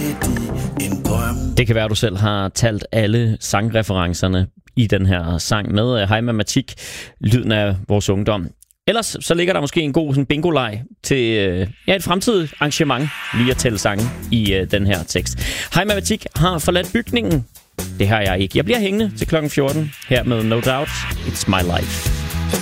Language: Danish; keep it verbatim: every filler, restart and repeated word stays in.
en drøm. Det kan være, at du selv har talt alle sangreferencerne i den her sang med Hej Matematik, lyden af vores ungdom. Ellers så ligger der måske en god sådan bingo-leg til øh, ja, et fremtidigt arrangement, lige at tælle sange i øh, den her tekst. Hej Matematik har forladt bygningen. Det har jeg ikke. Jeg bliver hængende til klokken fjorten her med No Doubt, It's My Life.